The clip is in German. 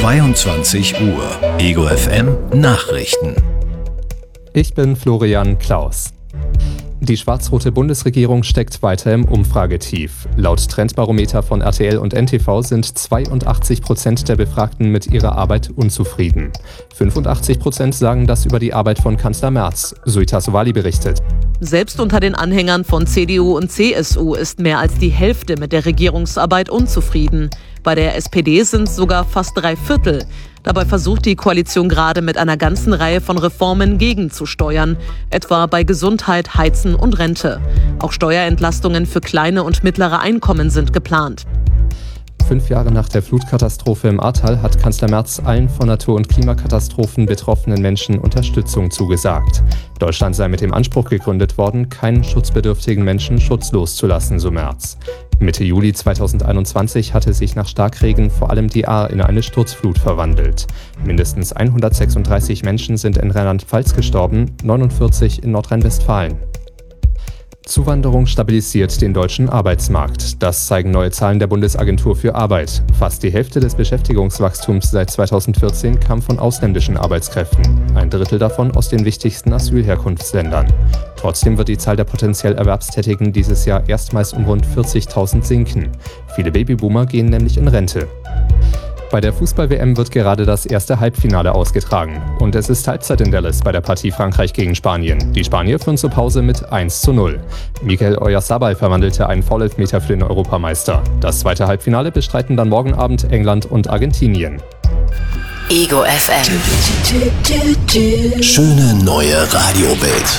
22 Uhr. Ego FM Nachrichten. Ich bin Florian Klaus. Die schwarz-rote Bundesregierung steckt weiter im Umfragetief. Laut Trendbarometer von RTL und NTV sind 82% der Befragten mit ihrer Arbeit unzufrieden. 85% sagen das über die Arbeit von Kanzler Merz. Suita Sowali berichtet. Selbst unter den Anhängern von CDU und CSU ist mehr als die Hälfte mit der Regierungsarbeit unzufrieden. Bei der SPD sind es sogar fast 3/4. Dabei versucht die Koalition gerade mit einer ganzen Reihe von Reformen gegenzusteuern, etwa bei Gesundheit, Heizen und Rente. Auch Steuerentlastungen für kleine und mittlere Einkommen sind geplant. 5 Jahre nach der Flutkatastrophe im Ahrtal hat Kanzler Merz allen von Natur- und Klimakatastrophen betroffenen Menschen Unterstützung zugesagt. Deutschland sei mit dem Anspruch gegründet worden, keinen schutzbedürftigen Menschen schutzlos zu lassen, so Merz. Mitte Juli 2021 hatte sich nach Starkregen vor allem die Ahr in eine Sturzflut verwandelt. Mindestens 136 Menschen sind in Rheinland-Pfalz gestorben, 49 in Nordrhein-Westfalen. Zuwanderung stabilisiert den deutschen Arbeitsmarkt. Das zeigen neue Zahlen der Bundesagentur für Arbeit. Fast die Hälfte des Beschäftigungswachstums seit 2014 kam von ausländischen Arbeitskräften. 1/3 davon aus den wichtigsten Asylherkunftsländern. Trotzdem wird die Zahl der potenziell Erwerbstätigen dieses Jahr erstmals um rund 40.000 sinken. Viele Babyboomer gehen nämlich in Rente. Bei der Fußball-WM wird gerade das erste Halbfinale ausgetragen. Und es ist Halbzeit in Dallas bei der Partie Frankreich gegen Spanien. Die Spanier führen zur Pause mit 1:0. Mikel Oyarzabal verwandelte einen Foulelfmeter für den Europameister. Das zweite Halbfinale bestreiten dann morgen Abend England und Argentinien. Ego FM. Schöne neue Radiowelt.